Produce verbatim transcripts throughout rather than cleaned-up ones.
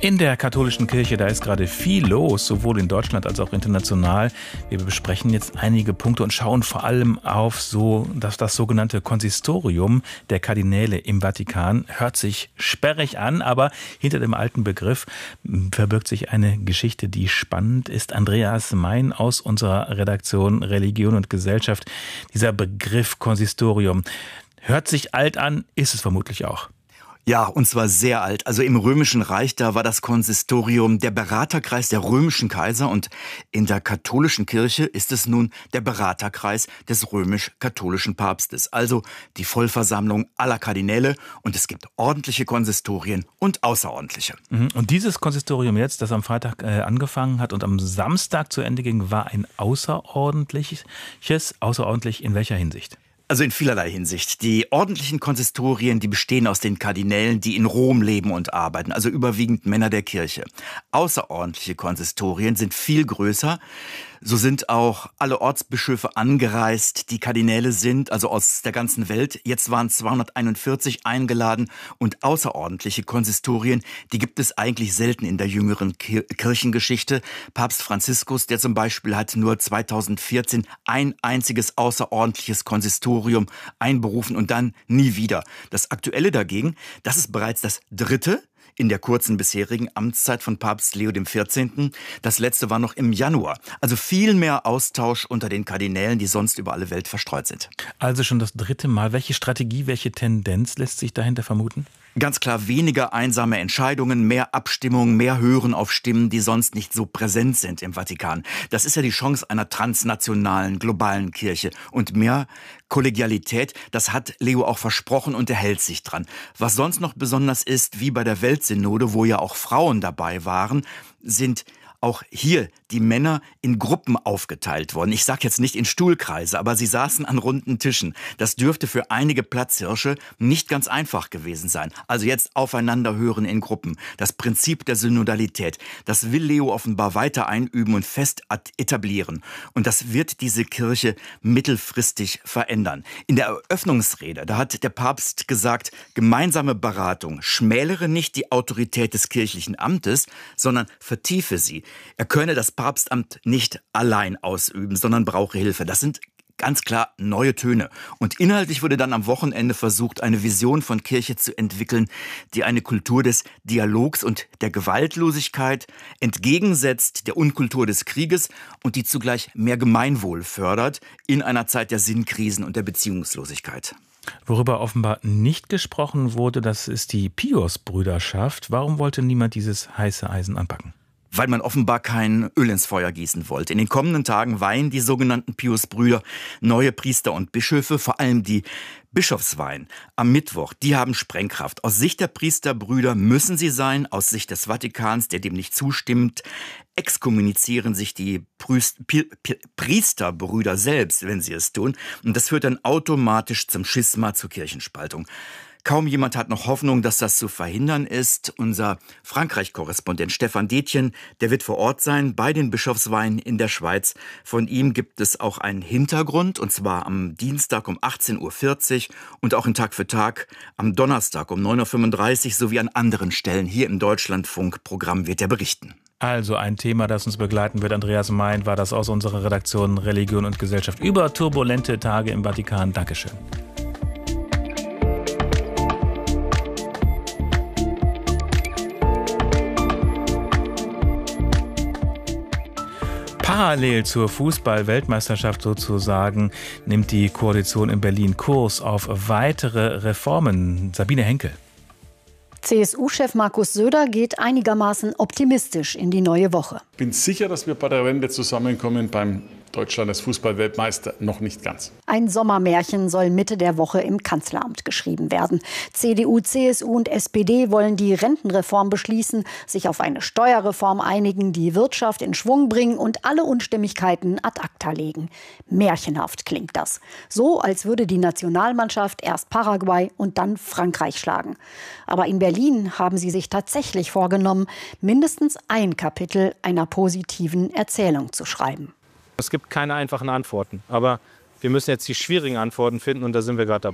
In der katholischen Kirche, da ist gerade viel los, sowohl in Deutschland als auch international. Wir besprechen jetzt einige Punkte und schauen vor allem auf so, dass das sogenannte Konsistorium der Kardinäle im Vatikan hört sich sperrig an, aber hinter dem alten Begriff verbirgt sich eine Geschichte, die spannend ist. Andreas Mein aus unserer Redaktion Religion und Gesellschaft. Dieser Begriff Konsistorium hört sich alt an, ist es vermutlich auch. Ja, und zwar sehr alt. Also im Römischen Reich, da war das Konsistorium der Beraterkreis der römischen Kaiser und in der katholischen Kirche ist es nun der Beraterkreis des römisch-katholischen Papstes. Also die Vollversammlung aller Kardinäle und es gibt ordentliche Konsistorien und außerordentliche. Und dieses Konsistorium jetzt, das am Freitag äh, angefangen hat und am Samstag zu Ende ging, war ein außerordentliches. Außerordentlich in welcher Hinsicht? Also in vielerlei Hinsicht. Die ordentlichen Konsistorien, die bestehen aus den Kardinälen, die in Rom leben und arbeiten, also überwiegend Männer der Kirche. Außerordentliche Konsistorien sind viel größer. So sind auch alle Ortsbischöfe angereist, die Kardinäle sind, also aus der ganzen Welt. Jetzt waren zweihunderteinundvierzig eingeladen und außerordentliche Konsistorien, die gibt es eigentlich selten in der jüngeren Kirchengeschichte. Papst Franziskus, der zum Beispiel hat nur zweitausendvierzehn ein einziges außerordentliches Konsistorium einberufen und dann nie wieder. Das Aktuelle dagegen, das ist bereits das dritte in der kurzen bisherigen Amtszeit von Papst Leo dem vierzehnten. Das letzte war noch im Januar. Also viel mehr Austausch unter den Kardinälen, die sonst über alle Welt verstreut sind. Also schon das dritte Mal. Welche Strategie, welche Tendenz lässt sich dahinter vermuten? Ganz klar weniger einsame Entscheidungen, mehr Abstimmung, mehr Hören auf Stimmen, die sonst nicht so präsent sind im Vatikan. Das ist ja die Chance einer transnationalen, globalen Kirche. Und mehr Kollegialität, das hat Leo auch versprochen und er hält sich dran. Was sonst noch besonders ist, wie bei der Weltsynode, wo ja auch Frauen dabei waren, sind auch hier die Männer in Gruppen aufgeteilt worden. Ich sage jetzt nicht in Stuhlkreise, aber sie saßen an runden Tischen. Das dürfte für einige Platzhirsche nicht ganz einfach gewesen sein. Also jetzt aufeinander hören in Gruppen. Das Prinzip der Synodalität, das will Leo offenbar weiter einüben und fest etablieren. Und das wird diese Kirche mittelfristig verändern. In der Eröffnungsrede, da hat der Papst gesagt, gemeinsame Beratung schmälere nicht die Autorität des kirchlichen Amtes, sondern vertiefe sie. Er könne das Papstamt nicht allein ausüben, sondern brauche Hilfe. Das sind ganz klar neue Töne. Und inhaltlich wurde dann am Wochenende versucht, eine Vision von Kirche zu entwickeln, die eine Kultur des Dialogs und der Gewaltlosigkeit entgegensetzt, der Unkultur des Krieges und die zugleich mehr Gemeinwohl fördert in einer Zeit der Sinnkrisen und der Beziehungslosigkeit. Worüber offenbar nicht gesprochen wurde, das ist die Pius-Brüderschaft. Warum wollte niemand dieses heiße Eisen anpacken? Weil man offenbar kein Öl ins Feuer gießen wollte. In den kommenden Tagen weihen die sogenannten Pius-Brüder neue Priester und Bischöfe, vor allem die Bischofsweihen am Mittwoch. Die haben Sprengkraft. Aus Sicht der Priesterbrüder müssen sie sein, aus Sicht des Vatikans, der dem nicht zustimmt, exkommunizieren sich die Priesterbrüder selbst, wenn sie es tun. Und das führt dann automatisch zum Schisma, zur Kirchenspaltung. Kaum jemand hat noch Hoffnung, dass das zu verhindern ist. Unser Frankreich-Korrespondent Stefan Detjen, der wird vor Ort sein bei den Bischofsweihen in der Schweiz. Von ihm gibt es auch einen Hintergrund, und zwar am Dienstag um achtzehn Uhr vierzig und auch in Tag für Tag am Donnerstag um neun Uhr fünfunddreißig sowie an anderen Stellen hier im Deutschlandfunk-Programm wird er berichten. Also ein Thema, das uns begleiten wird. Andreas Mein war das aus unserer Redaktion Religion und Gesellschaft über turbulente Tage im Vatikan. Dankeschön. Parallel zur Fußball-Weltmeisterschaft sozusagen nimmt die Koalition in Berlin Kurs auf weitere Reformen. Sabine Henkel. C S U-Chef Markus Söder geht einigermaßen optimistisch in die neue Woche. Ich bin sicher, dass wir bei der Wende zusammenkommen. Beim Deutschland als Fußball-Weltmeister noch nicht ganz. Ein Sommermärchen soll Mitte der Woche im Kanzleramt geschrieben werden. C D U, C S U und S P D wollen die Rentenreform beschließen, sich auf eine Steuerreform einigen, die Wirtschaft in Schwung bringen und alle Unstimmigkeiten ad acta legen. Märchenhaft klingt das. So, als würde die Nationalmannschaft erst Paraguay und dann Frankreich schlagen. Aber in Berlin haben sie sich tatsächlich vorgenommen, mindestens ein Kapitel einer positiven Erzählung zu schreiben. Es gibt keine einfachen Antworten, aber wir müssen jetzt die schwierigen Antworten finden und da sind wir gerade dabei.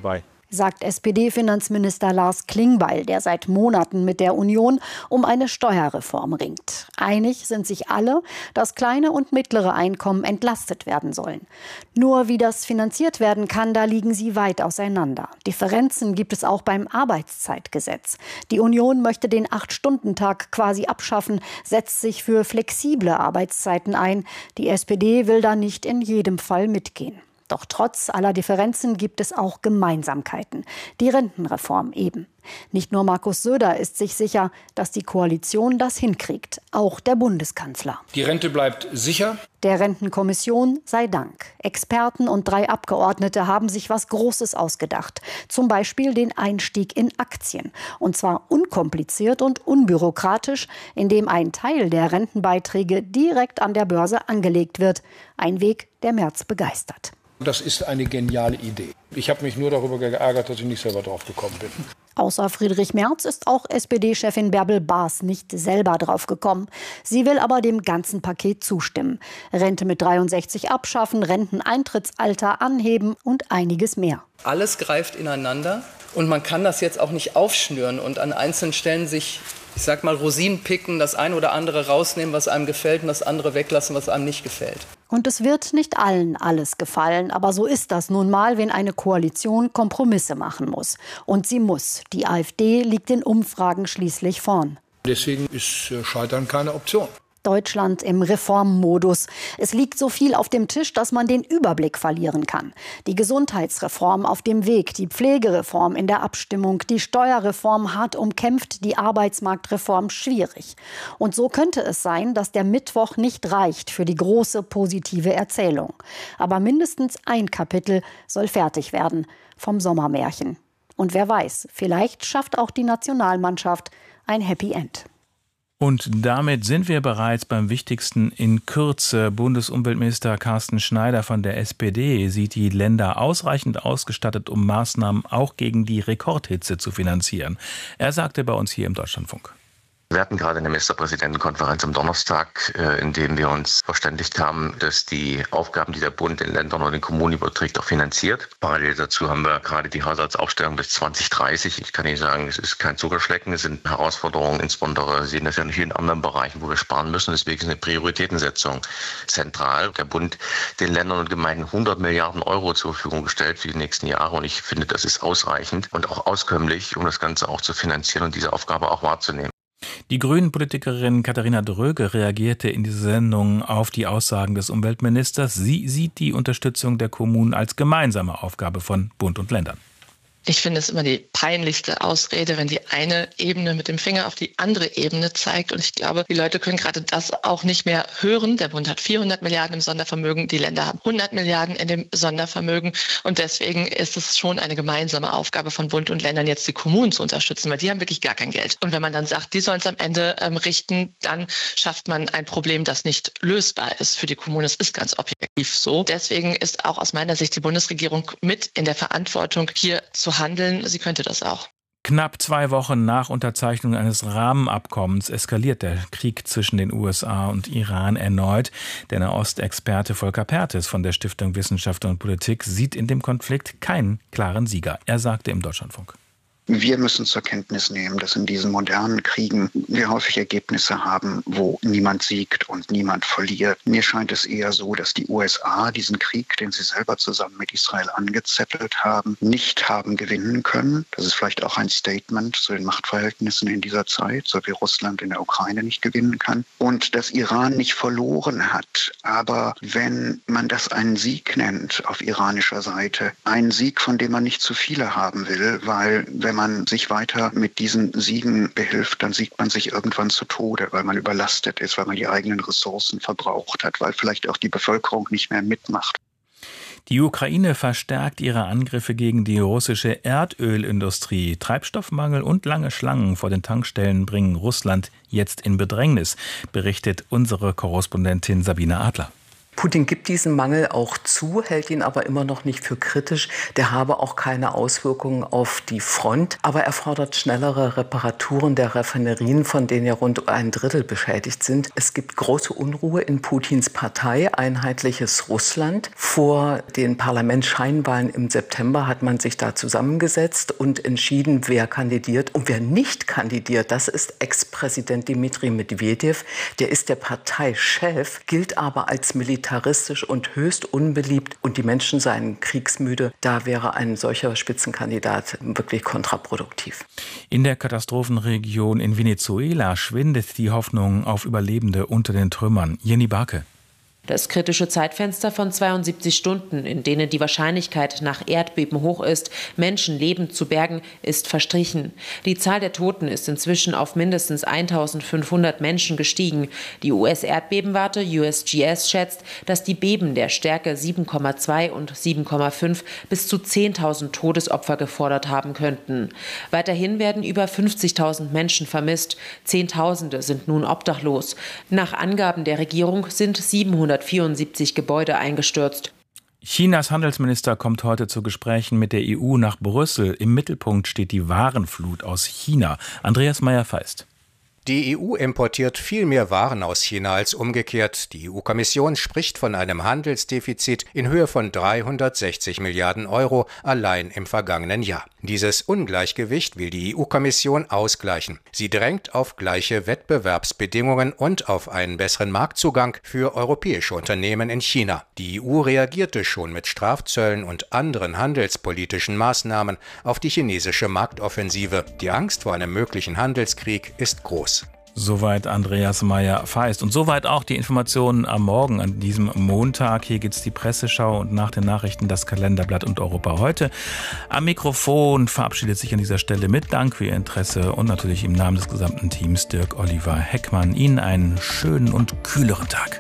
sagt S P D-Finanzminister Lars Klingbeil, der seit Monaten mit der Union um eine Steuerreform ringt. Einig sind sich alle, dass kleine und mittlere Einkommen entlastet werden sollen. Nur wie das finanziert werden kann, da liegen sie weit auseinander. Differenzen gibt es auch beim Arbeitszeitgesetz. Die Union möchte den Acht-Stunden-Tag quasi abschaffen, setzt sich für flexible Arbeitszeiten ein. Die S P D will da nicht in jedem Fall mitgehen. Doch trotz aller Differenzen gibt es auch Gemeinsamkeiten. Die Rentenreform eben. Nicht nur Markus Söder ist sich sicher, dass die Koalition das hinkriegt. Auch der Bundeskanzler. Die Rente bleibt sicher. Der Rentenkommission sei Dank. Experten und drei Abgeordnete haben sich was Großes ausgedacht. Zum Beispiel den Einstieg in Aktien. Und zwar unkompliziert und unbürokratisch, indem ein Teil der Rentenbeiträge direkt an der Börse angelegt wird. Ein Weg, der Merz begeistert. Das ist eine geniale Idee. Ich habe mich nur darüber geärgert, dass ich nicht selber drauf gekommen bin. Außer Friedrich Merz ist auch S P D-Chefin Bärbel Baas nicht selber drauf gekommen. Sie will aber dem ganzen Paket zustimmen. Rente mit dreiundsechzig abschaffen, Renteneintrittsalter anheben und einiges mehr. Alles greift ineinander und man kann das jetzt auch nicht aufschnüren und an einzelnen Stellen sich, ich sag mal, Rosinen picken, das eine oder andere rausnehmen, was einem gefällt, und das andere weglassen, was einem nicht gefällt. Und es wird nicht allen alles gefallen, aber so ist das nun mal, wenn eine Koalition Kompromisse machen muss. Und sie muss. Die AfD liegt in Umfragen schließlich vorn. Deswegen ist Scheitern keine Option. Deutschland im Reformmodus. Es liegt so viel auf dem Tisch, dass man den Überblick verlieren kann. Die Gesundheitsreform auf dem Weg, die Pflegereform in der Abstimmung, die Steuerreform hart umkämpft, die Arbeitsmarktreform schwierig. Und so könnte es sein, dass der Mittwoch nicht reicht für die große positive Erzählung. Aber mindestens ein Kapitel soll fertig werden vom Sommermärchen. Und wer weiß, vielleicht schafft auch die Nationalmannschaft ein Happy End. Und damit sind wir bereits beim Wichtigsten in Kürze. Bundesumweltminister Carsten Schneider von der S P D sieht die Länder ausreichend ausgestattet, um Maßnahmen auch gegen die Rekordhitze zu finanzieren. Er sagte bei uns hier im Deutschlandfunk. Wir hatten gerade eine Ministerpräsidentenkonferenz am Donnerstag, in dem wir uns verständigt haben, dass die Aufgaben, die der Bund den Ländern und den Kommunen überträgt, auch finanziert. Parallel dazu haben wir gerade die Haushaltsaufstellung bis zwanzig dreißig. Ich kann Ihnen sagen, es ist kein Zuckerschlecken, es sind Herausforderungen, insbesondere sehen das ja in vielen anderen Bereichen, wo wir sparen müssen. Deswegen ist eine Prioritätensetzung zentral. Der Bund den Ländern und Gemeinden hundert Milliarden Euro zur Verfügung gestellt für die nächsten Jahre. Und ich finde, das ist ausreichend und auch auskömmlich, um das Ganze auch zu finanzieren und diese Aufgabe auch wahrzunehmen. Die Grünen-Politikerin Katharina Dröge reagierte in dieser Sendung auf die Aussagen des Umweltministers. Sie sieht die Unterstützung der Kommunen als gemeinsame Aufgabe von Bund und Ländern. Ich finde es immer die peinlichste Ausrede, wenn die eine Ebene mit dem Finger auf die andere Ebene zeigt. Und ich glaube, die Leute können gerade das auch nicht mehr hören. Der Bund hat vierhundert Milliarden im Sondervermögen, die Länder haben hundert Milliarden in dem Sondervermögen. Und deswegen ist es schon eine gemeinsame Aufgabe von Bund und Ländern, jetzt die Kommunen zu unterstützen, weil die haben wirklich gar kein Geld. Und wenn man dann sagt, die sollen es am Ende ähm, richten, dann schafft man ein Problem, das nicht lösbar ist für die Kommunen. Es ist ganz objektiv so. Deswegen ist auch aus meiner Sicht die Bundesregierung mit in der Verantwortung, hier zu handeln. Sie könnte das auch. Knapp zwei Wochen nach Unterzeichnung eines Rahmenabkommens eskaliert der Krieg zwischen den U S A und Iran erneut. Der Nahostexperte Volker Perthes von der Stiftung Wissenschaft und Politik sieht in dem Konflikt keinen klaren Sieger. Er sagte im Deutschlandfunk: Wir müssen zur Kenntnis nehmen, dass in diesen modernen Kriegen wir häufig Ergebnisse haben, wo niemand siegt und niemand verliert. Mir scheint es eher so, dass die U S A diesen Krieg, den sie selber zusammen mit Israel angezettelt haben, nicht haben gewinnen können. Das ist vielleicht auch ein Statement zu den Machtverhältnissen in dieser Zeit, so wie Russland in der Ukraine nicht gewinnen kann. Und dass Iran nicht verloren hat. Aber wenn man das einen Sieg nennt auf iranischer Seite, einen Sieg, von dem man nicht zu viele haben will, weil wenn man Wenn man sich weiter mit diesen Siegen behilft, dann siegt man sich irgendwann zu Tode, weil man überlastet ist, weil man die eigenen Ressourcen verbraucht hat, weil vielleicht auch die Bevölkerung nicht mehr mitmacht. Die Ukraine verstärkt ihre Angriffe gegen die russische Erdölindustrie. Treibstoffmangel und lange Schlangen vor den Tankstellen bringen Russland jetzt in Bedrängnis, berichtet unsere Korrespondentin Sabine Adler. Putin gibt diesen Mangel auch zu, hält ihn aber immer noch nicht für kritisch. Der habe auch keine Auswirkungen auf die Front. Aber er fordert schnellere Reparaturen der Raffinerien, von denen ja rund ein Drittel beschädigt sind. Es gibt große Unruhe in Putins Partei, Einheitliches Russland. Vor den Parlamentsscheinwahlen im September hat man sich da zusammengesetzt und entschieden, wer kandidiert und wer nicht kandidiert. Das ist Ex-Präsident Dmitri Medvedev. Der ist der Parteichef, gilt aber als Militär militaristisch und höchst unbeliebt und die Menschen seien kriegsmüde. Da wäre ein solcher Spitzenkandidat wirklich kontraproduktiv. In der Katastrophenregion in Venezuela schwindet die Hoffnung auf Überlebende unter den Trümmern. Jenny Barke. Das kritische Zeitfenster von zweiundsiebzig Stunden, in denen die Wahrscheinlichkeit nach Erdbeben hoch ist, Menschen lebend zu bergen, ist verstrichen. Die Zahl der Toten ist inzwischen auf mindestens eintausendfünfhundert Menschen gestiegen. Die U S-Erdbebenwarte U S G S schätzt, dass die Beben der Stärke sieben Komma zwei und sieben Komma fünf bis zu zehntausend Todesopfer gefordert haben könnten. Weiterhin werden über fünfzigtausend Menschen vermisst. Zehntausende sind nun obdachlos. Nach Angaben der Regierung sind siebenhundertvierundsiebzig Gebäude eingestürzt. Chinas Handelsminister kommt heute zu Gesprächen mit der E U nach Brüssel. Im Mittelpunkt steht die Warenflut aus China. Andreas Meyer-Feist. Die E U importiert viel mehr Waren aus China als umgekehrt. Die E U-Kommission spricht von einem Handelsdefizit in Höhe von dreihundertsechzig Milliarden Euro allein im vergangenen Jahr. Dieses Ungleichgewicht will die E U-Kommission ausgleichen. Sie drängt auf gleiche Wettbewerbsbedingungen und auf einen besseren Marktzugang für europäische Unternehmen in China. Die E U reagierte schon mit Strafzöllen und anderen handelspolitischen Maßnahmen auf die chinesische Marktoffensive. Die Angst vor einem möglichen Handelskrieg ist groß. Soweit Andreas Meyer-Feist. Und soweit auch die Informationen am Morgen, an diesem Montag. Hier gibt's die Presseschau und nach den Nachrichten das Kalenderblatt und Europa heute. Am Mikrofon verabschiedet sich an dieser Stelle mit Dank für Ihr Interesse und natürlich im Namen des gesamten Teams Dirk Oliver Heckmann. Ihnen einen schönen und kühleren Tag.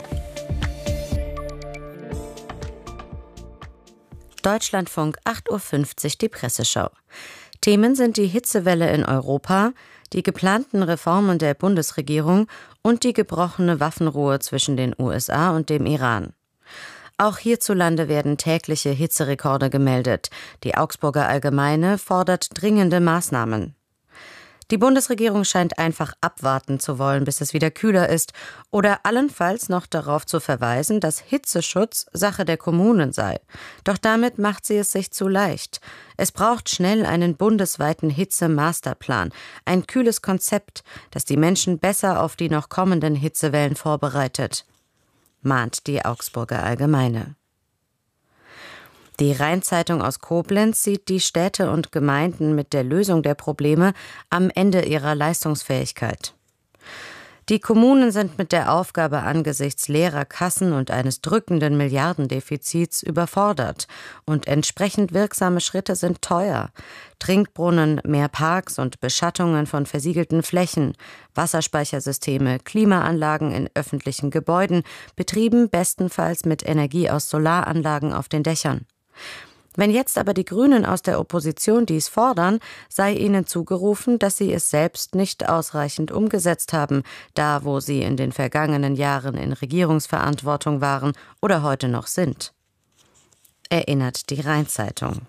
Deutschlandfunk acht Uhr fünfzig, die Presseschau. Themen sind die Hitzewelle in Europa, die geplanten Reformen der Bundesregierung und die gebrochene Waffenruhe zwischen den U S A und dem Iran. Auch hierzulande werden tägliche Hitzerekorde gemeldet. Die Augsburger Allgemeine fordert dringende Maßnahmen. Die Bundesregierung scheint einfach abwarten zu wollen, bis es wieder kühler ist, oder allenfalls noch darauf zu verweisen, dass Hitzeschutz Sache der Kommunen sei. Doch damit macht sie es sich zu leicht. Es braucht schnell einen bundesweiten Hitzemasterplan, ein kühles Konzept, das die Menschen besser auf die noch kommenden Hitzewellen vorbereitet, mahnt die Augsburger Allgemeine. Die Rhein-Zeitung aus Koblenz sieht die Städte und Gemeinden mit der Lösung der Probleme am Ende ihrer Leistungsfähigkeit. Die Kommunen sind mit der Aufgabe angesichts leerer Kassen und eines drückenden Milliardendefizits überfordert und entsprechend wirksame Schritte sind teuer. Trinkbrunnen, mehr Parks und Beschattungen von versiegelten Flächen, Wasserspeichersysteme, Klimaanlagen in öffentlichen Gebäuden, betrieben bestenfalls mit Energie aus Solaranlagen auf den Dächern. Wenn jetzt aber die Grünen aus der Opposition dies fordern, sei ihnen zugerufen, dass sie es selbst nicht ausreichend umgesetzt haben, da wo sie in den vergangenen Jahren in Regierungsverantwortung waren oder heute noch sind. Erinnert die Rhein-Zeitung.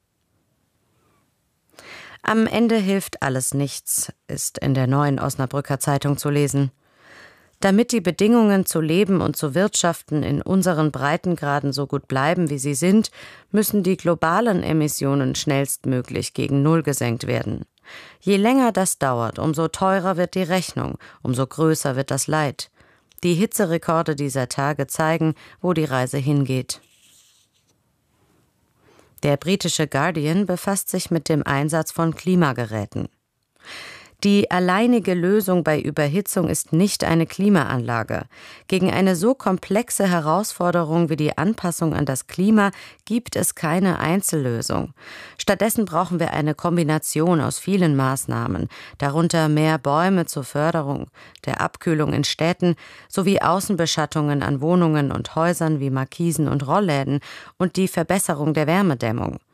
Am Ende hilft alles nichts, ist in der Neuen Osnabrücker Zeitung zu lesen. Damit die Bedingungen zu leben und zu wirtschaften in unseren Breitengraden so gut bleiben, wie sie sind, müssen die globalen Emissionen schnellstmöglich gegen Null gesenkt werden. Je länger das dauert, umso teurer wird die Rechnung, umso größer wird das Leid. Die Hitzerekorde dieser Tage zeigen, wo die Reise hingeht. Der britische Guardian befasst sich mit dem Einsatz von Klimageräten. Die alleinige Lösung bei Überhitzung ist nicht eine Klimaanlage. Gegen eine so komplexe Herausforderung wie die Anpassung an das Klima gibt es keine Einzellösung. Stattdessen brauchen wir eine Kombination aus vielen Maßnahmen, darunter mehr Bäume zur Förderung der Abkühlung in Städten sowie Außenbeschattungen an Wohnungen und Häusern wie Markisen und Rollläden und die Verbesserung der Wärmedämmung.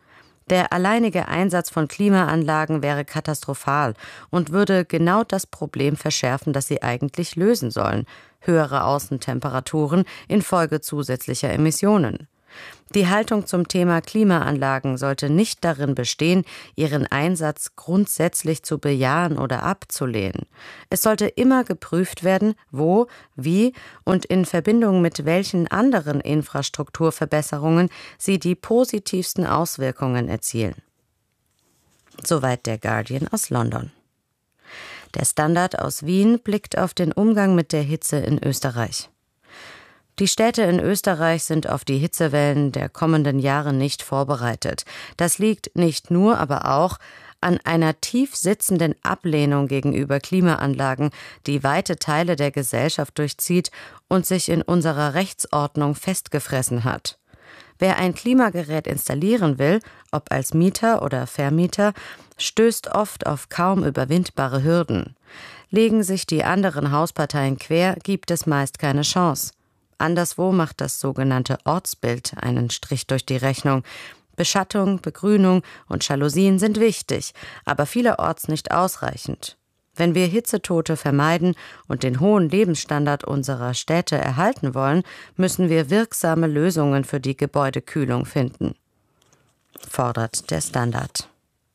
Der alleinige Einsatz von Klimaanlagen wäre katastrophal und würde genau das Problem verschärfen, das sie eigentlich lösen sollen: höhere Außentemperaturen infolge zusätzlicher Emissionen. Die Haltung zum Thema Klimaanlagen sollte nicht darin bestehen, ihren Einsatz grundsätzlich zu bejahen oder abzulehnen. Es sollte immer geprüft werden, wo, wie und in Verbindung mit welchen anderen Infrastrukturverbesserungen sie die positivsten Auswirkungen erzielen. Soweit der Guardian aus London. Der Standard aus Wien blickt auf den Umgang mit der Hitze in Österreich. Die Städte in Österreich sind auf die Hitzewellen der kommenden Jahre nicht vorbereitet. Das liegt nicht nur, aber auch an einer tief sitzenden Ablehnung gegenüber Klimaanlagen, die weite Teile der Gesellschaft durchzieht und sich in unserer Rechtsordnung festgefressen hat. Wer ein Klimagerät installieren will, ob als Mieter oder Vermieter, stößt oft auf kaum überwindbare Hürden. Legen sich die anderen Hausparteien quer, gibt es meist keine Chance. Anderswo macht das sogenannte Ortsbild einen Strich durch die Rechnung. Beschattung, Begrünung und Jalousien sind wichtig, aber vielerorts nicht ausreichend. Wenn wir Hitzetote vermeiden und den hohen Lebensstandard unserer Städte erhalten wollen, müssen wir wirksame Lösungen für die Gebäudekühlung finden, fordert der Standard.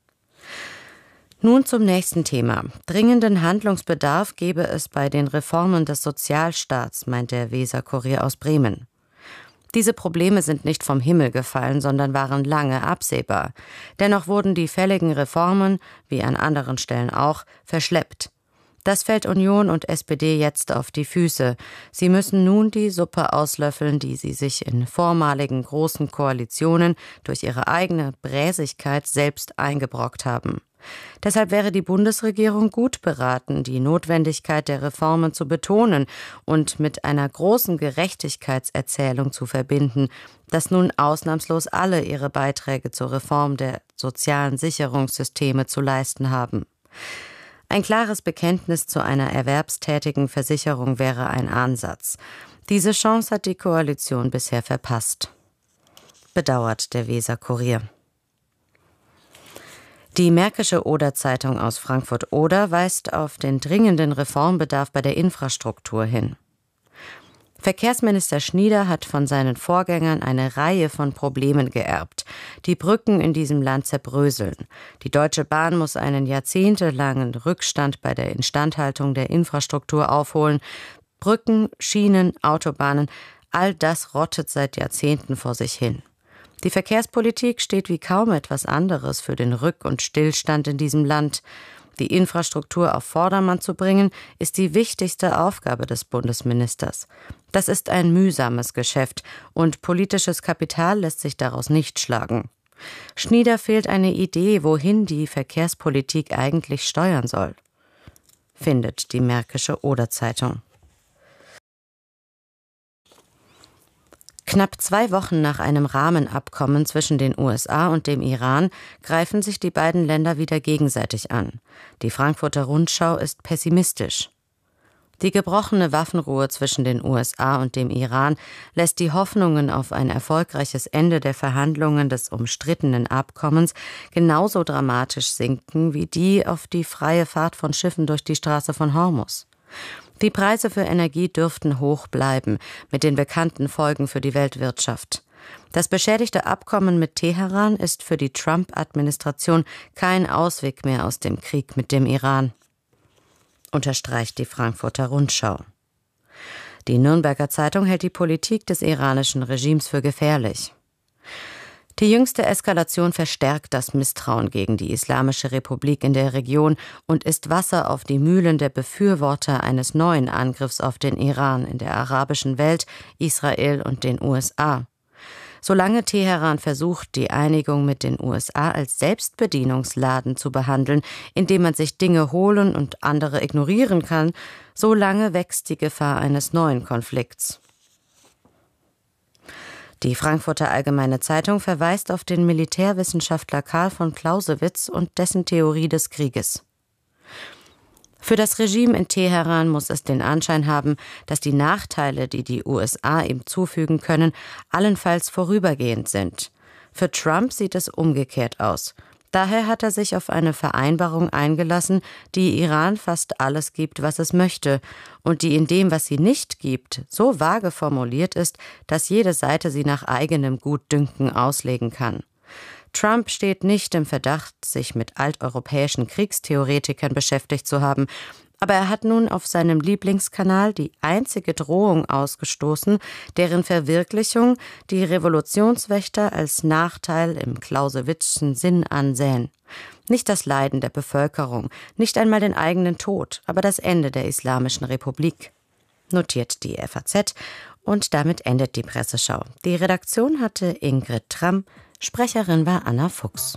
Nun zum nächsten Thema. Dringenden Handlungsbedarf gebe es bei den Reformen des Sozialstaats, meint der Weser-Kurier aus Bremen. Diese Probleme sind nicht vom Himmel gefallen, sondern waren lange absehbar. Dennoch wurden die fälligen Reformen, wie an anderen Stellen auch, verschleppt. Das fällt Union und S P D jetzt auf die Füße. Sie müssen nun die Suppe auslöffeln, die sie sich in vormaligen großen Koalitionen durch ihre eigene Bräsigkeit selbst eingebrockt haben. Deshalb wäre die Bundesregierung gut beraten, die Notwendigkeit der Reformen zu betonen und mit einer großen Gerechtigkeitserzählung zu verbinden, dass nun ausnahmslos alle ihre Beiträge zur Reform der sozialen Sicherungssysteme zu leisten haben. Ein klares Bekenntnis zu einer erwerbstätigen Versicherung wäre ein Ansatz. Diese Chance hat die Koalition bisher verpasst, bedauert der Weser-Kurier. Die Märkische Oder-Zeitung aus Frankfurt-Oder weist auf den dringenden Reformbedarf bei der Infrastruktur hin. Verkehrsminister Schnieder hat von seinen Vorgängern eine Reihe von Problemen geerbt. Die Brücken in diesem Land zerbröseln. Die Deutsche Bahn muss einen jahrzehntelangen Rückstand bei der Instandhaltung der Infrastruktur aufholen. Brücken, Schienen, Autobahnen, all das rottet seit Jahrzehnten vor sich hin. Die Verkehrspolitik steht wie kaum etwas anderes für den Rück- und Stillstand in diesem Land. Die Infrastruktur auf Vordermann zu bringen, ist die wichtigste Aufgabe des Bundesministers. Das ist ein mühsames Geschäft und politisches Kapital lässt sich daraus nicht schlagen. Schnieder fehlt eine Idee, wohin die Verkehrspolitik eigentlich steuern soll, findet die Märkische Oder-Zeitung. Knapp zwei Wochen nach einem Rahmenabkommen zwischen den U S A und dem Iran greifen sich die beiden Länder wieder gegenseitig an. Die Frankfurter Rundschau ist pessimistisch. Die gebrochene Waffenruhe zwischen den U S A und dem Iran lässt die Hoffnungen auf ein erfolgreiches Ende der Verhandlungen des umstrittenen Abkommens genauso dramatisch sinken wie die auf die freie Fahrt von Schiffen durch die Straße von Hormuz. Die Preise für Energie dürften hoch bleiben, mit den bekannten Folgen für die Weltwirtschaft. Das beschädigte Abkommen mit Teheran ist für die Trump-Administration kein Ausweg mehr aus dem Krieg mit dem Iran, unterstreicht die Frankfurter Rundschau. Die Nürnberger Zeitung hält die Politik des iranischen Regimes für gefährlich. Die jüngste Eskalation verstärkt das Misstrauen gegen die Islamische Republik in der Region und ist Wasser auf die Mühlen der Befürworter eines neuen Angriffs auf den Iran in der arabischen Welt, Israel und den U S A. Solange Teheran versucht, die Einigung mit den U S A als Selbstbedienungsladen zu behandeln, indem man sich Dinge holen und andere ignorieren kann, solange wächst die Gefahr eines neuen Konflikts. Die Frankfurter Allgemeine Zeitung verweist auf den Militärwissenschaftler Karl von Clausewitz und dessen Theorie des Krieges. Für das Regime in Teheran muss es den Anschein haben, dass die Nachteile, die die U S A ihm zufügen können, allenfalls vorübergehend sind. Für Trump sieht es umgekehrt aus. Daher hat er sich auf eine Vereinbarung eingelassen, die Iran fast alles gibt, was es möchte, und die in dem, was sie nicht gibt, so vage formuliert ist, dass jede Seite sie nach eigenem Gutdünken auslegen kann. Trump steht nicht im Verdacht, sich mit alteuropäischen Kriegstheoretikern beschäftigt zu haben, aber er hat nun auf seinem Lieblingskanal die einzige Drohung ausgestoßen, deren Verwirklichung die Revolutionswächter als Nachteil im Clausewitzschen Sinn ansehen. Nicht das Leiden der Bevölkerung, nicht einmal den eigenen Tod, aber das Ende der Islamischen Republik. Notiert die F A Z und damit endet die Presseschau. Die Redaktion hatte Ingrid Tramm, Sprecherin war Anna Fuchs.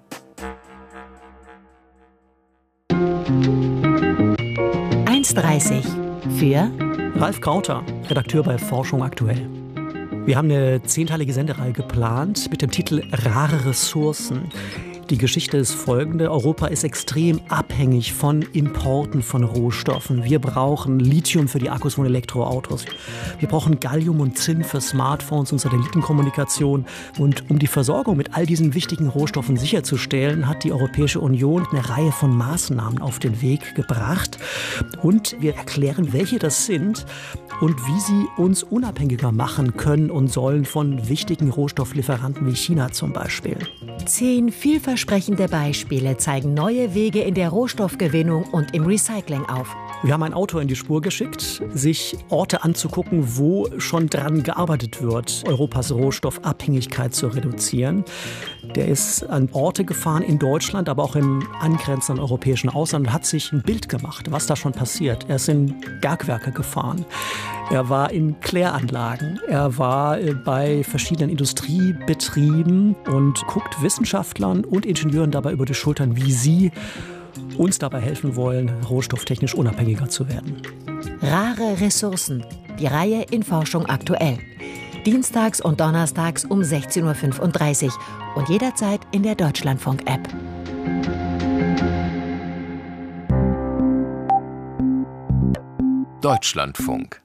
eins dreißig für Ralf Krauter, Redakteur bei Forschung aktuell. Wir haben eine zehnteilige Sendereihe geplant mit dem Titel Rare Ressourcen. Die Geschichte ist folgende: Europa ist extrem abhängig von Importen von Rohstoffen. Wir brauchen Lithium für die Akkus von Elektroautos. Wir brauchen Gallium und Zinn für Smartphones und Satellitenkommunikation. Und um die Versorgung mit all diesen wichtigen Rohstoffen sicherzustellen, hat die Europäische Union eine Reihe von Maßnahmen auf den Weg gebracht. Und wir erklären, welche das sind und wie sie uns unabhängiger machen können und sollen von wichtigen Rohstofflieferanten wie China zum Beispiel. Zehn vielversprechende Beispiele zeigen neue Wege in der Rohstoffgewinnung und im Recycling auf. Wir haben einen Autor in die Spur geschickt, sich Orte anzugucken, wo schon dran gearbeitet wird, Europas Rohstoffabhängigkeit zu reduzieren. Der ist an Orte gefahren in Deutschland, aber auch im angrenzenden europäischen Ausland und hat sich ein Bild gemacht, was da schon passiert. Er ist in Bergwerke gefahren. Er war in Kläranlagen. Er war bei verschiedenen Industriebetrieben und guckt Wissenschaftlern und Ingenieuren dabei über die Schultern, wie sie uns dabei helfen wollen, rohstofftechnisch unabhängiger zu werden. Rare Ressourcen. Die Reihe in Forschung aktuell. Dienstags und donnerstags um sechzehn Uhr fünfunddreißig und jederzeit in der Deutschlandfunk-App. Deutschlandfunk.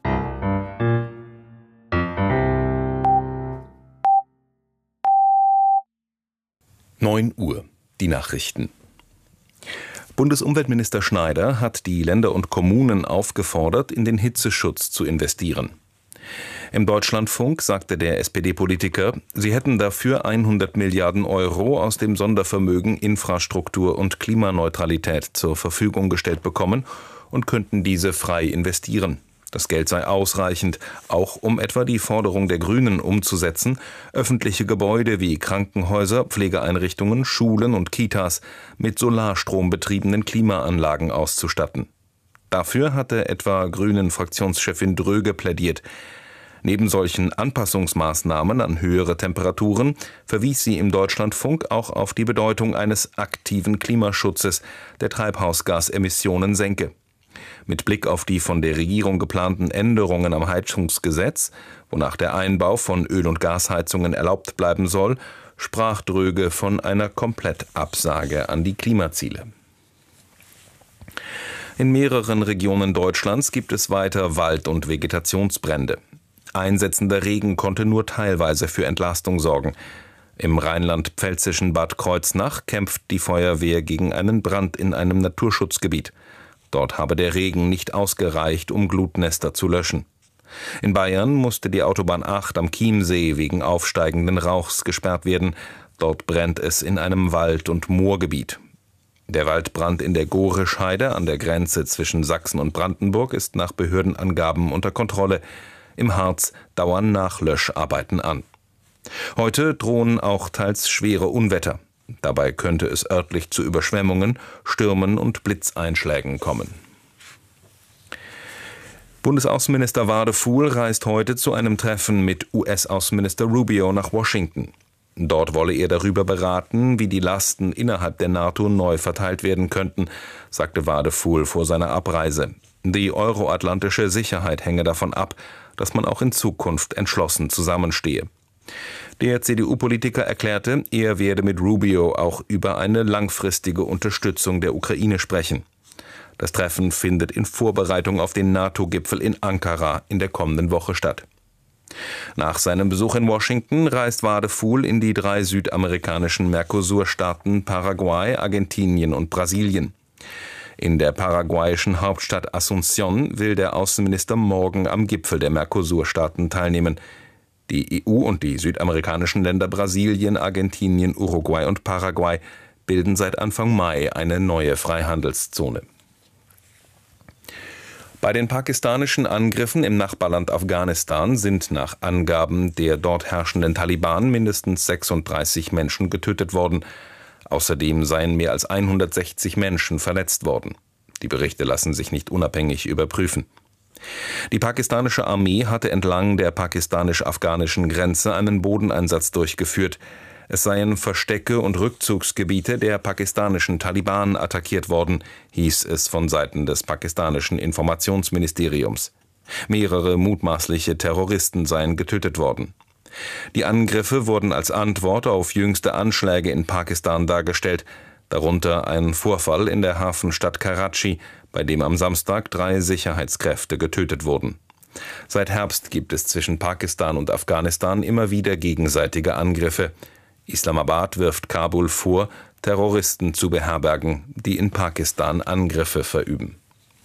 neun Uhr. Die Nachrichten. Bundesumweltminister Schneider hat die Länder und Kommunen aufgefordert, in den Hitzeschutz zu investieren. Im Deutschlandfunk sagte der S P D-Politiker, sie hätten dafür hundert Milliarden Euro aus dem Sondervermögen Infrastruktur und Klimaneutralität zur Verfügung gestellt bekommen und könnten diese frei investieren. Das Geld sei ausreichend, auch um etwa die Forderung der Grünen umzusetzen, öffentliche Gebäude wie Krankenhäuser, Pflegeeinrichtungen, Schulen und Kitas mit Solarstrom betriebenen Klimaanlagen auszustatten. Dafür hatte etwa Grünen-Fraktionschefin Dröge plädiert. Neben solchen Anpassungsmaßnahmen an höhere Temperaturen verwies sie im Deutschlandfunk auch auf die Bedeutung eines aktiven Klimaschutzes, der Treibhausgasemissionen senke. Mit Blick auf die von der Regierung geplanten Änderungen am Heizungsgesetz, wonach der Einbau von Öl- und Gasheizungen erlaubt bleiben soll, sprach Dröge von einer Komplettabsage an die Klimaziele. In mehreren Regionen Deutschlands gibt es weiter Wald- und Vegetationsbrände. Einsetzender Regen konnte nur teilweise für Entlastung sorgen. Im rheinland-pfälzischen Bad Kreuznach kämpft die Feuerwehr gegen einen Brand in einem Naturschutzgebiet. Dort habe der Regen nicht ausgereicht, um Glutnester zu löschen. In Bayern musste die Autobahn acht am Chiemsee wegen aufsteigenden Rauchs gesperrt werden. Dort brennt es in einem Wald- und Moorgebiet. Der Waldbrand in der Gorescheide an der Grenze zwischen Sachsen und Brandenburg ist nach Behördenangaben unter Kontrolle. Im Harz dauern Nachlöscharbeiten an. Heute drohen auch teils schwere Unwetter. Dabei könnte es örtlich zu Überschwemmungen, Stürmen und Blitzeinschlägen kommen. Bundesaußenminister Wadefuhl reist heute zu einem Treffen mit U S-Außenminister Rubio nach Washington. Dort wolle er darüber beraten, wie die Lasten innerhalb der NATO neu verteilt werden könnten, sagte Wadefuhl vor seiner Abreise. Die euroatlantische Sicherheit hänge davon ab, dass man auch in Zukunft entschlossen zusammenstehe. Der C D U-Politiker erklärte, er werde mit Rubio auch über eine langfristige Unterstützung der Ukraine sprechen. Das Treffen findet in Vorbereitung auf den NATO-Gipfel in Ankara in der kommenden Woche statt. Nach seinem Besuch in Washington reist Wadefuhl in die drei südamerikanischen Mercosur-Staaten Paraguay, Argentinien und Brasilien. In der paraguayischen Hauptstadt Asunción will der Außenminister morgen am Gipfel der Mercosur-Staaten teilnehmen. Die E U und die südamerikanischen Länder Brasilien, Argentinien, Uruguay und Paraguay bilden seit Anfang Mai eine neue Freihandelszone. Bei den pakistanischen Angriffen im Nachbarland Afghanistan sind nach Angaben der dort herrschenden Taliban mindestens sechsunddreißig Menschen getötet worden. Außerdem seien mehr als hundertsechzig Menschen verletzt worden. Die Berichte lassen sich nicht unabhängig überprüfen. Die pakistanische Armee hatte entlang der pakistanisch-afghanischen Grenze einen Bodeneinsatz durchgeführt. Es seien Verstecke und Rückzugsgebiete der pakistanischen Taliban attackiert worden, hieß es von Seiten des pakistanischen Informationsministeriums. Mehrere mutmaßliche Terroristen seien getötet worden. Die Angriffe wurden als Antwort auf jüngste Anschläge in Pakistan dargestellt, darunter ein Vorfall in der Hafenstadt Karachi, bei dem am Samstag drei Sicherheitskräfte getötet wurden. Seit Herbst gibt es zwischen Pakistan und Afghanistan immer wieder gegenseitige Angriffe. Islamabad wirft Kabul vor, Terroristen zu beherbergen, die in Pakistan Angriffe verüben.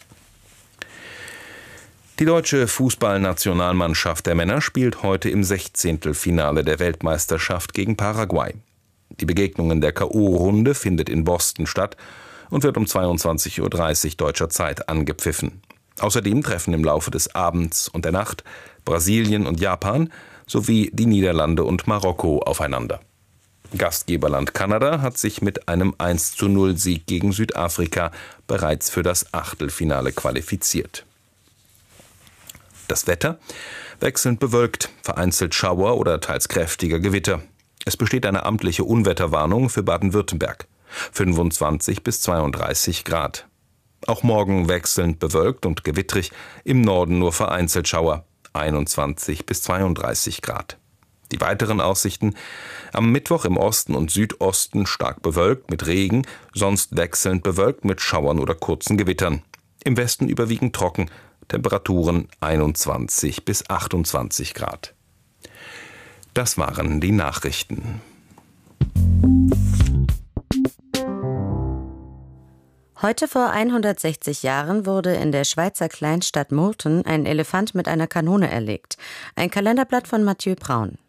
Die deutsche Fußballnationalmannschaft der Männer spielt heute im Sechzehntelfinale der Weltmeisterschaft gegen Paraguay. Die Begegnung in der K O-Runde findet in Boston statt und wird um zweiundzwanzig Uhr dreißig deutscher Zeit angepfiffen. Außerdem treffen im Laufe des Abends und der Nacht Brasilien und Japan sowie die Niederlande und Marokko aufeinander. Gastgeberland Kanada hat sich mit einem eins zu null Sieg gegen Südafrika bereits für das Achtelfinale qualifiziert. Das Wetter: wechselnd bewölkt, vereinzelt Schauer oder teils kräftiger Gewitter. Es besteht eine amtliche Unwetterwarnung für Baden-Württemberg. fünfundzwanzig bis zweiunddreißig Grad. Auch morgen wechselnd bewölkt und gewittrig, im Norden nur vereinzelt Schauer, einundzwanzig bis zweiunddreißig Grad. Die weiteren Aussichten: am Mittwoch im Osten und Südosten stark bewölkt mit Regen, sonst wechselnd bewölkt mit Schauern oder kurzen Gewittern. Im Westen überwiegend trocken, Temperaturen einundzwanzig bis achtundzwanzig Grad. Das waren die Nachrichten. Heute vor hundertsechzig Jahren wurde in der Schweizer Kleinstadt Murten ein Elefant mit einer Kanone erlegt. Ein Kalenderblatt von Mathieu Braun.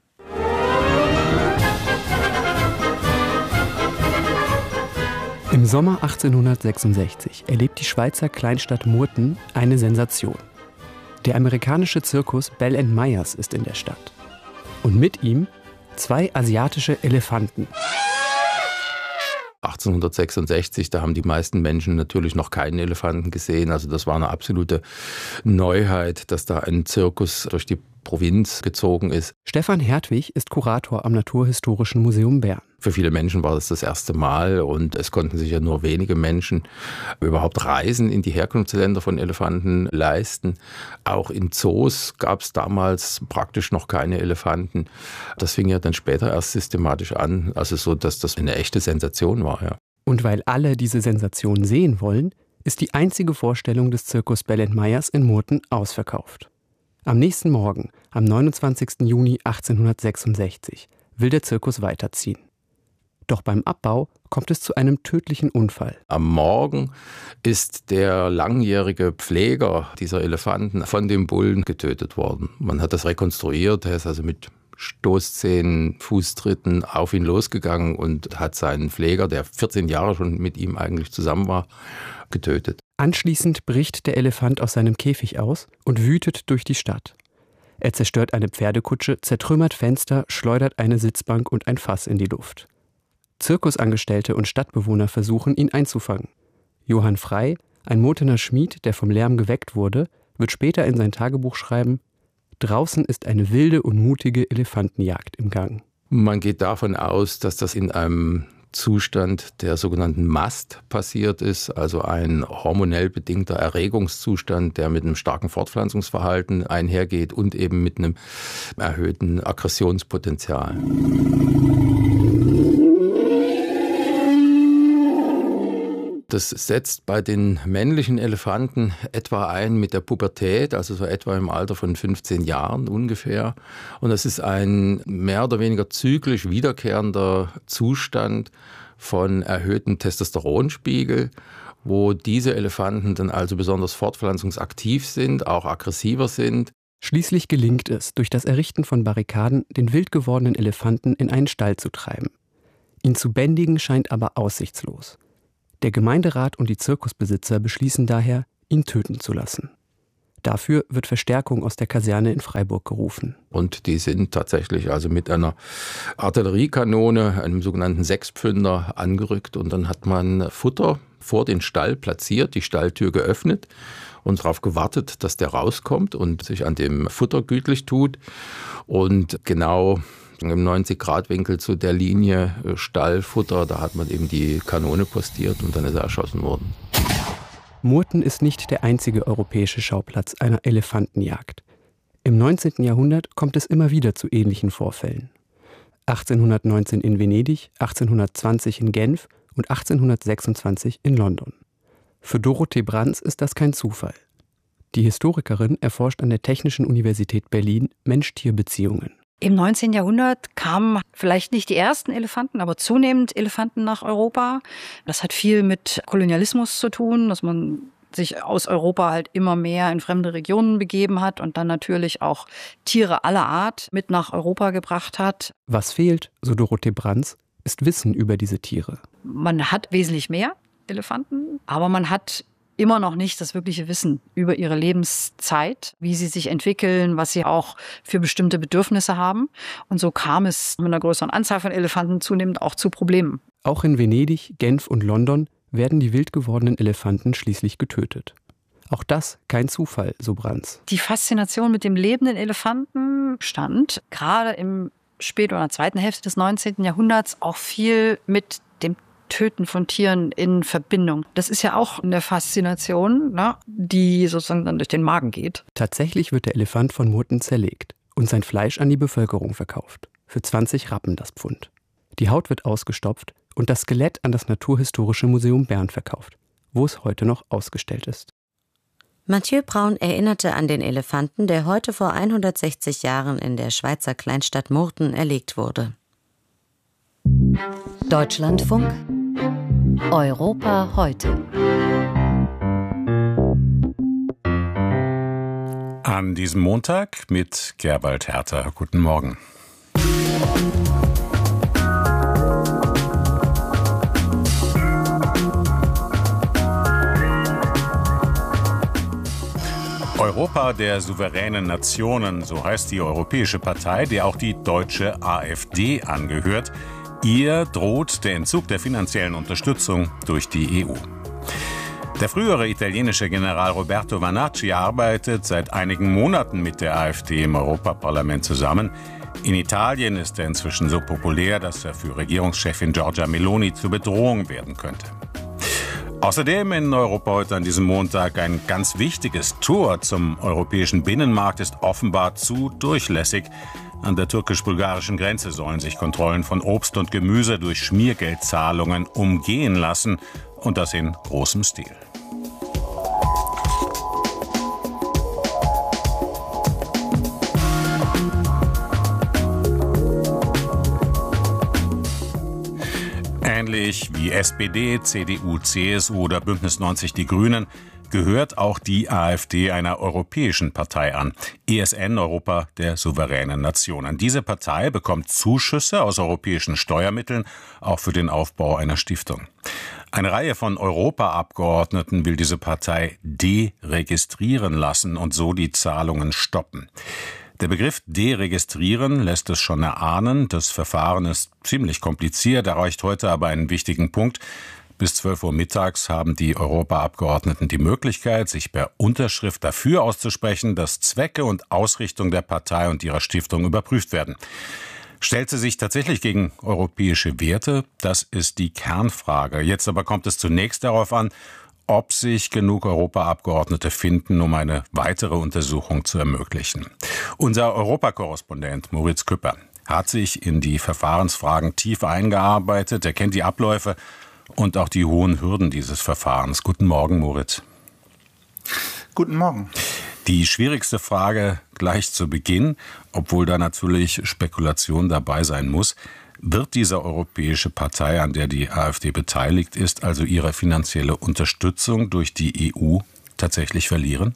Im Sommer achtzehnhundertsechsundsechzig erlebt die Schweizer Kleinstadt Murten eine Sensation. Der amerikanische Zirkus Bell and Myers ist in der Stadt. Und mit ihm zwei asiatische Elefanten. achtzehnhundertsechsundsechzig, da haben die meisten Menschen natürlich noch keinen Elefanten gesehen. Also das war eine absolute Neuheit, dass da ein Zirkus durch die Provinz gezogen ist. Stefan Hertwig ist Kurator am Naturhistorischen Museum Bern. Für viele Menschen war das das erste Mal und es konnten sich ja nur wenige Menschen überhaupt Reisen in die Herkunftsländer von Elefanten leisten. Auch in Zoos gab es damals praktisch noch keine Elefanten. Das fing ja dann später erst systematisch an, also so, dass das eine echte Sensation war. Ja. Und weil alle diese Sensation sehen wollen, ist die einzige Vorstellung des Zirkus Bell and Myers in Murten ausverkauft. Am nächsten Morgen, am neunundzwanzigsten Juni achtzehnhundertsechsundsechzig, will der Zirkus weiterziehen. Doch beim Abbau kommt es zu einem tödlichen Unfall. Am Morgen ist der langjährige Pfleger dieser Elefanten von dem Bullen getötet worden. Man hat das rekonstruiert, er ist also mit Stoßzähnen, Fußtritten auf ihn losgegangen und hat seinen Pfleger, der vierzehn Jahre schon mit ihm eigentlich zusammen war, getötet. Anschließend bricht der Elefant aus seinem Käfig aus und wütet durch die Stadt. Er zerstört eine Pferdekutsche, zertrümmert Fenster, schleudert eine Sitzbank und ein Fass in die Luft. Zirkusangestellte und Stadtbewohner versuchen, ihn einzufangen. Johann Frey, ein Murtener Schmied, der vom Lärm geweckt wurde, wird später in sein Tagebuch schreiben: Draußen ist eine wilde und mutige Elefantenjagd im Gang. Man geht davon aus, dass das in einem Zustand der sogenannten Mast passiert ist, also ein hormonell bedingter Erregungszustand, der mit einem starken Fortpflanzungsverhalten einhergeht und eben mit einem erhöhten Aggressionspotenzial. Das setzt bei den männlichen Elefanten etwa ein mit der Pubertät, also so etwa im Alter von fünfzehn Jahren ungefähr. Und das ist ein mehr oder weniger zyklisch wiederkehrender Zustand von erhöhtem Testosteronspiegel, wo diese Elefanten dann also besonders fortpflanzungsaktiv sind, auch aggressiver sind. Schließlich gelingt es, durch das Errichten von Barrikaden den wild gewordenen Elefanten in einen Stall zu treiben. Ihn zu bändigen scheint aber aussichtslos. Der Gemeinderat und die Zirkusbesitzer beschließen daher, ihn töten zu lassen. Dafür wird Verstärkung aus der Kaserne in Freiburg gerufen. Und die sind tatsächlich also mit einer Artilleriekanone, einem sogenannten Sechspfünder, angerückt. Und dann hat man Futter vor den Stall platziert, die Stalltür geöffnet und darauf gewartet, dass der rauskommt und sich an dem Futter gütlich tut. Und genau im neunzig-Grad-Winkel zu der Linie Stallfutter, da hat man eben die Kanone postiert und dann ist er erschossen worden. Murten ist nicht der einzige europäische Schauplatz einer Elefantenjagd. Im neunzehnten Jahrhundert kommt es immer wieder zu ähnlichen Vorfällen. achtzehnhundertneunzehn in Venedig, achtzehnhundertzwanzig in Genf und achtzehnhundertsechsundzwanzig in London. Für Dorothee Branz ist das kein Zufall. Die Historikerin erforscht an der Technischen Universität Berlin Mensch-Tier-Beziehungen. Im neunzehnten Jahrhundert kamen vielleicht nicht die ersten Elefanten, aber zunehmend Elefanten nach Europa. Das hat viel mit Kolonialismus zu tun, dass man sich aus Europa halt immer mehr in fremde Regionen begeben hat und dann natürlich auch Tiere aller Art mit nach Europa gebracht hat. Was fehlt, so Dorothee Branz, ist Wissen über diese Tiere. Man hat wesentlich mehr Elefanten, aber man hat immer noch nicht das wirkliche Wissen über ihre Lebenszeit, wie sie sich entwickeln, was sie auch für bestimmte Bedürfnisse haben. Und so kam es mit einer größeren Anzahl von Elefanten zunehmend auch zu Problemen. Auch in Venedig, Genf und London werden die wild gewordenen Elefanten schließlich getötet. Auch das kein Zufall, so Branz. Die Faszination mit dem lebenden Elefanten stand gerade im späten oder zweiten Hälfte des neunzehnten Jahrhunderts auch viel mit dem Töten von Tieren in Verbindung. Das ist ja auch eine Faszination, ne, die sozusagen dann durch den Magen geht. Tatsächlich wird der Elefant von Murten zerlegt und sein Fleisch an die Bevölkerung verkauft. Für zwanzig Rappen das Pfund. Die Haut wird ausgestopft und das Skelett an das Naturhistorische Museum Bern verkauft, wo es heute noch ausgestellt ist. Mathieu Braun erinnerte an den Elefanten, der heute vor hundertsechzig Jahren in der Schweizer Kleinstadt Murten erlegt wurde. Deutschlandfunk Europa heute. An diesem Montag mit Gerwald Herter. Guten Morgen. Europa der souveränen Nationen, so heißt die europäische Partei, der auch die deutsche AfD angehört. Ihr droht der Entzug der finanziellen Unterstützung durch die E U. Der frühere italienische General Roberto Vanacci arbeitet seit einigen Monaten mit der AfD im Europaparlament zusammen. In Italien ist er inzwischen so populär, dass er für Regierungschefin Giorgia Meloni zur Bedrohung werden könnte. Außerdem in Europa heute an diesem Montag ein ganz wichtiges Tor zum europäischen Binnenmarkt ist offenbar zu durchlässig. An der türkisch-bulgarischen Grenze sollen sich Kontrollen von Obst und Gemüse durch Schmiergeldzahlungen umgehen lassen, und das in großem Stil. Ähnlich wie S P D, C D U, C S U oder Bündnis neunzig Die Grünen gehört auch die AfD einer europäischen Partei an. E S N, Europa der souveränen Nationen. Diese Partei bekommt Zuschüsse aus europäischen Steuermitteln, auch für den Aufbau einer Stiftung. Eine Reihe von Europaabgeordneten will diese Partei deregistrieren lassen und so die Zahlungen stoppen. Der Begriff deregistrieren lässt es schon erahnen. Das Verfahren ist ziemlich kompliziert, erreicht heute aber einen wichtigen Punkt. Bis zwölf Uhr mittags haben die Europaabgeordneten die Möglichkeit, sich per Unterschrift dafür auszusprechen, dass Zwecke und Ausrichtung der Partei und ihrer Stiftung überprüft werden. Stellt sie sich tatsächlich gegen europäische Werte? Das ist die Kernfrage. Jetzt aber kommt es zunächst darauf an, ob sich genug Europaabgeordnete finden, um eine weitere Untersuchung zu ermöglichen. Unser Europakorrespondent Moritz Küpper hat sich in die Verfahrensfragen tief eingearbeitet. Er kennt die Abläufe und auch die hohen Hürden dieses Verfahrens. Guten Morgen, Moritz. Guten Morgen. Die schwierigste Frage gleich zu Beginn, obwohl da natürlich Spekulation dabei sein muss. Wird diese europäische Partei, an der die AfD beteiligt ist, also ihre finanzielle Unterstützung durch die E U tatsächlich verlieren?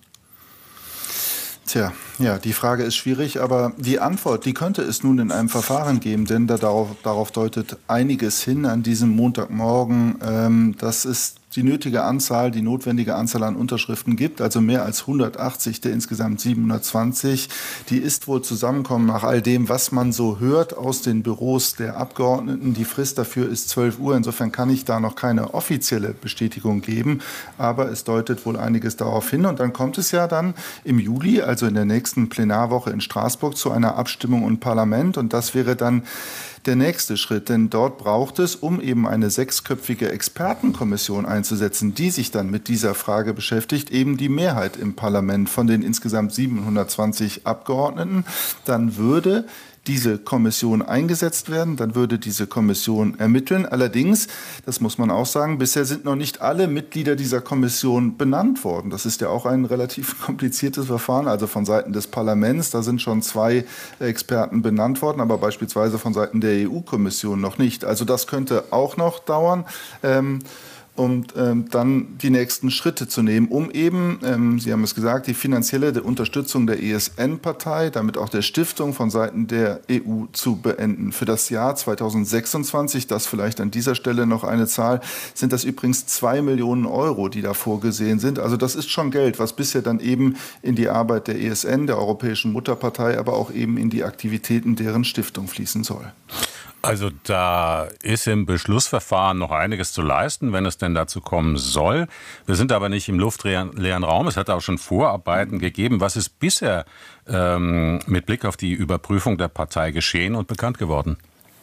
Tja, ja, die Frage ist schwierig, aber die Antwort, die könnte es nun in einem Verfahren geben, denn da darauf, darauf deutet einiges hin an diesem Montagmorgen. Ähm, das ist die nötige Anzahl, die notwendige Anzahl an Unterschriften gibt, also mehr als hundertachtzig der insgesamt siebenhundertzwanzig. Die ist wohl zusammenkommen nach all dem, was man so hört aus den Büros der Abgeordneten. Die Frist dafür ist zwölf Uhr. Insofern kann ich da noch keine offizielle Bestätigung geben. Aber es deutet wohl einiges darauf hin. Und dann kommt es ja dann im Juli, also in der nächsten Plenarwoche in Straßburg, zu einer Abstimmung im Parlament. Und das wäre dann der nächste Schritt, denn dort braucht es, um eben eine sechsköpfige Expertenkommission einzusetzen, die sich dann mit dieser Frage beschäftigt, eben die Mehrheit im Parlament von den insgesamt siebenhundertzwanzig Abgeordneten. Dann würde diese Kommission eingesetzt werden, dann würde diese Kommission ermitteln. Allerdings, das muss man auch sagen, bisher sind noch nicht alle Mitglieder dieser Kommission benannt worden. Das ist ja auch ein relativ kompliziertes Verfahren, also von Seiten des Parlaments. Da sind schon zwei Experten benannt worden, aber beispielsweise von Seiten der E U-Kommission noch nicht. Also das könnte auch noch dauern. Ähm, Und ähm, dann die nächsten Schritte zu nehmen, um eben, ähm, Sie haben es gesagt, die finanzielle Unterstützung der E S N-Partei, damit auch der Stiftung von Seiten der E U zu beenden. Für das Jahr zweitausendsechsundzwanzig, das vielleicht an dieser Stelle noch eine Zahl, sind das übrigens zwei Millionen Euro, die da vorgesehen sind. Also das ist schon Geld, was bisher dann eben in die Arbeit der E S N, der Europäischen Mutterpartei, aber auch eben in die Aktivitäten deren Stiftung fließen soll. Also da ist im Beschlussverfahren noch einiges zu leisten, wenn es denn dazu kommen soll. Wir sind aber nicht im luftleeren Raum. Es hat auch schon Vorarbeiten gegeben. Was ist bisher ähm, mit Blick auf die Überprüfung der Partei geschehen und bekannt geworden?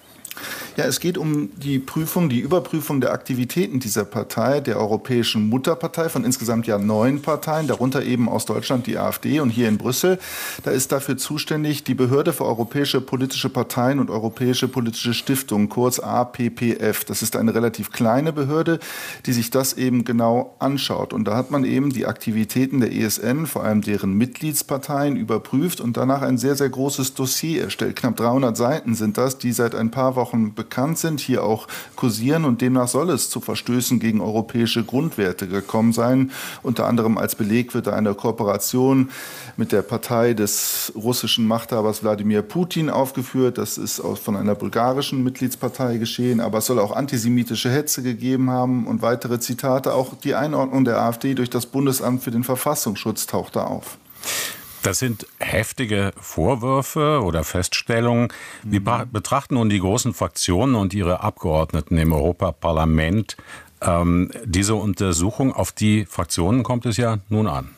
Ja, es geht um die Prüfung, die Überprüfung der Aktivitäten dieser Partei, der Europäischen Mutterpartei, von insgesamt ja neun Parteien, darunter eben aus Deutschland die AfD und hier in Brüssel. Da ist dafür zuständig die Behörde für europäische politische Parteien und europäische politische Stiftungen, kurz A P P F. Das ist eine relativ kleine Behörde, die sich das eben genau anschaut. Und da hat man eben die Aktivitäten der E S N, vor allem deren Mitgliedsparteien, überprüft und danach ein sehr, sehr großes Dossier erstellt. Knapp dreihundert Seiten sind das, die seit ein paar Wochen bekannt sind, hier auch kursieren, und demnach soll es zu Verstößen gegen europäische Grundwerte gekommen sein. Unter anderem als Beleg wird da eine Kooperation mit der Partei des russischen Machthabers Wladimir Putin aufgeführt. Das ist auch von einer bulgarischen Mitgliedspartei geschehen, aber es soll auch antisemitische Hetze gegeben haben und weitere Zitate. Auch die Einordnung der AfD durch das Bundesamt für den Verfassungsschutz taucht da auf. Das sind heftige Vorwürfe oder Feststellungen. Wie betrachten nun die großen Fraktionen und ihre Abgeordneten im Europaparlament ähm, diese Untersuchung? Auf die Fraktionen kommt es ja nun an.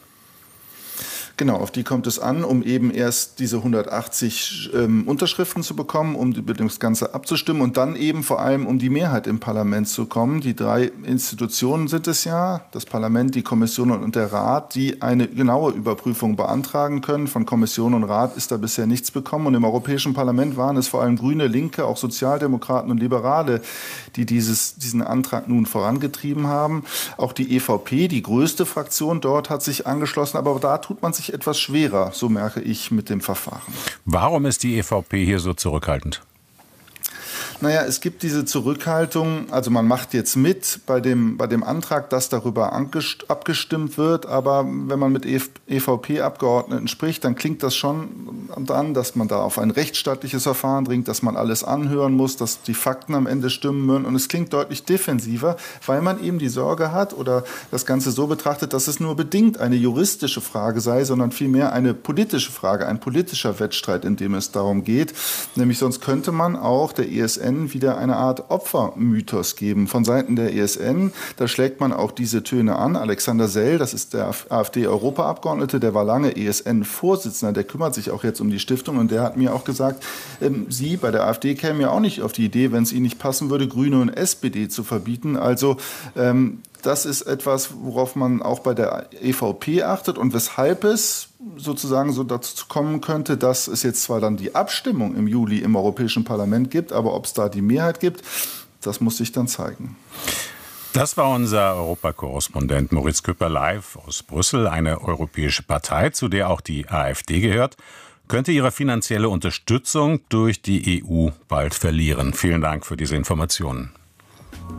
Genau, auf die kommt es an, um eben erst diese hundertachtzig ähm, Unterschriften zu bekommen, um über das Ganze abzustimmen und dann eben vor allem um die Mehrheit im Parlament zu kommen. Die drei Institutionen sind es ja, das Parlament, die Kommission und der Rat, die eine genaue Überprüfung beantragen können. Von Kommission und Rat ist da bisher nichts bekommen. Und im Europäischen Parlament waren es vor allem Grüne, Linke, auch Sozialdemokraten und Liberale, die dieses, diesen Antrag nun vorangetrieben haben. Auch die E V P, die größte Fraktion dort, hat sich angeschlossen, aber da tut man sich etwas schwerer, so merke ich, mit dem Verfahren. Warum ist die E V P hier so zurückhaltend? Naja, es gibt diese Zurückhaltung, also man macht jetzt mit bei dem, bei dem Antrag, dass darüber abgestimmt wird, aber wenn man mit E V P-Abgeordneten spricht, dann klingt das schon an, dass man da auf ein rechtsstaatliches Verfahren dringt, dass man alles anhören muss, dass die Fakten am Ende stimmen müssen, und es klingt deutlich defensiver, weil man eben die Sorge hat oder das Ganze so betrachtet, dass es nur bedingt eine juristische Frage sei, sondern vielmehr eine politische Frage, ein politischer Wettstreit, in dem es darum geht. Nämlich sonst könnte man auch der E S N wieder eine Art Opfermythos geben. Von Seiten der E S N, da schlägt man auch diese Töne an. Alexander Sell, das ist der AfD-Europaabgeordnete, der war lange E S N-Vorsitzender, der kümmert sich auch jetzt um die Stiftung, und der hat mir auch gesagt, ähm, Sie bei der AfD kämen ja auch nicht auf die Idee, wenn es Ihnen nicht passen würde, Grüne und S P D zu verbieten. Also ähm, das ist etwas, worauf man auch bei der E V P achtet und weshalb es sozusagen so dazu kommen könnte, dass es jetzt zwar dann die Abstimmung im Juli im Europäischen Parlament gibt, aber ob es da die Mehrheit gibt, das muss sich dann zeigen. Das war unser Europakorrespondent Moritz Küpper live aus Brüssel. Eine europäische Partei, zu der auch die AfD gehört, könnte ihre finanzielle Unterstützung durch die E U bald verlieren. Vielen Dank für diese Informationen.